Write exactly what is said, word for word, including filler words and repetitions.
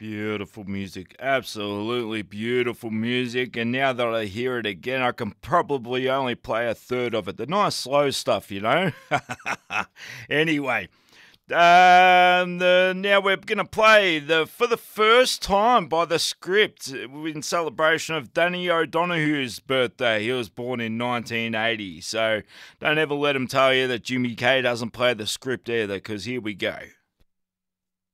Beautiful music, absolutely beautiful music. And now that I hear it again, I can probably only play a third of it. The nice slow stuff, you know. Anyway, um, the, now we're going to play the For the First Time by The Script in celebration of Danny O'Donoghue's birthday. He was born in nineteen eighty, so don't ever let him tell you that Jimmy K doesn't play The Script either, because here we go.